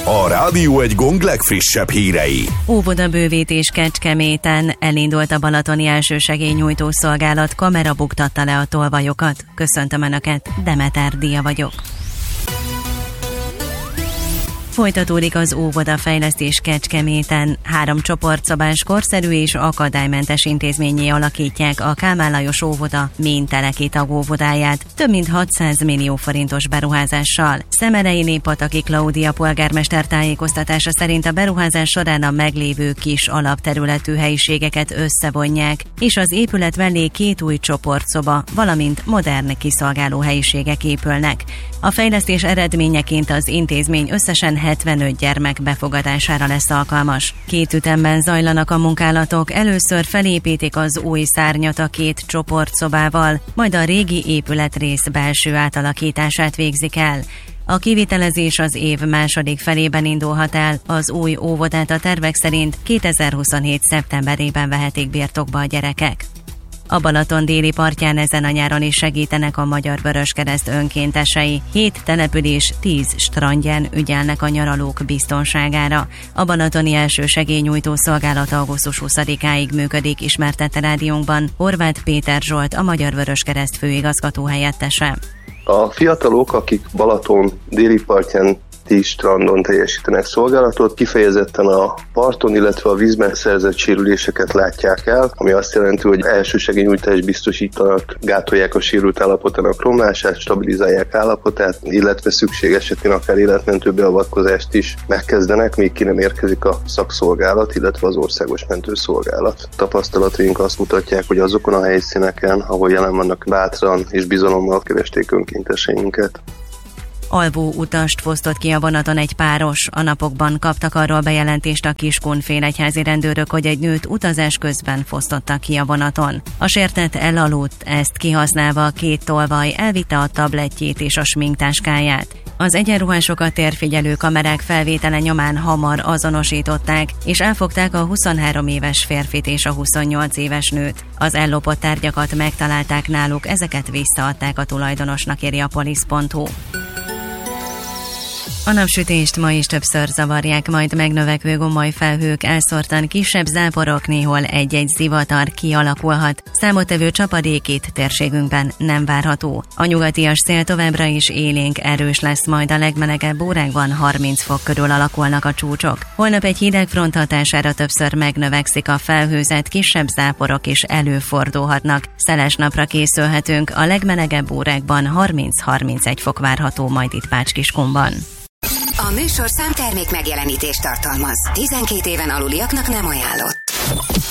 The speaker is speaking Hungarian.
A Rádió Egy Gong legfrissebb hírei. Óvodabővítés Kecskeméten. Elindult a balatoni elsősegélynyújtó szolgálat, kamera buktatta le a tolvajokat. Köszöntöm Önöket, Demeter Dia vagyok. Folytatódik az óvodafejlesztés Kecskeméten. 3 csoportszobás korszerű és akadálymentes intézménnyé alakítják a Kálmán Lajos óvoda Ménteleki tagóvodáját több mint 600 millió forintos beruházással. Szemerei Népataki Klaudia polgármester tájékoztatása szerint a beruházás során a meglévő kis alapterületű helyiségeket összevonják, és az épület mellé 2 új csoportszoba, valamint modern kiszolgáló helyiségek épülnek. A fejlesztés eredményeként az intézmény összesen 75 gyermek befogadására lesz alkalmas. 2 ütemben zajlanak a munkálatok, először felépítik az új szárnyat a 2 csoportszobával, majd a régi épületrész belső átalakítását végzik el. A kivitelezés az év második felében indulhat el, az új óvodát a tervek szerint 2027. szeptemberében vehetik birtokba a gyerekek. A Balaton déli partján ezen a nyáron is segítenek a Magyar Vöröskereszt önkéntesei. 7 település, 10 strandján ügyelnek a nyaralók biztonságára. A balatoni elsősegélynyújtó szolgálat augusztus 20-áig működik, ismertette rádiónkban Horváth Péter Zsolt, a Magyar Vöröskereszt főigazgató helyettese. A fiatalok, akik Balaton déli partján 10 strandon teljesítenek szolgálatot, kifejezetten a parton, illetve a vízben szerzett sérüléseket látják el, ami azt jelenti, hogy elsősegélynyújtást biztosítanak, gátolják a sérült állapotának romlását, stabilizálják állapotát, illetve szükség esetén akár életmentő beavatkozást is megkezdenek, még ki nem érkezik a szakszolgálat, illetve az országos mentőszolgálat. Tapasztalataink azt mutatják, hogy azokon a helyszíneken, ahol jelen vannak, bátran és bizalommal keresték önkénteseinket. Alvó utast fosztott ki a vonaton egy páros. A napokban kaptak arról bejelentést a Kiskunfélegyházi rendőrök, hogy egy nőt utazás közben fosztottak ki a vonaton. A sértett elaludt, ezt kihasználva a 2 tolvaj elvitte a tablettjét és a sminktáskáját. Az egyenruhásokat térfigyelő kamerák felvétele nyomán hamar azonosították, és elfogták a 23 éves férfit és a 28 éves nőt. Az ellopott tárgyakat megtalálták náluk, ezeket visszaadták a tulajdonosnak, írja a polisz.hu. A napsütést ma is többször zavarják, majd megnövekvő gomoly felhők, elszórtan kisebb záporok, néhol egy-egy zivatar kialakulhat. Számottevő csapadék itt térségünkben nem várható. A nyugatias szél továbbra is élénk, erős lesz, majd a legmelegebb órákban 30 fok körül alakulnak a csúcsok. Holnap egy hideg front hatására többször megnövekszik a felhőzet, kisebb záporok is előfordulhatnak. Szeles napra készülhetünk, a legmelegebb órákban 30-31 fok várható, majd itt Pács-Kiskunban. A műsorszám termék megjelenítést tartalmaz. 12 éven aluliaknak nem ajánlott.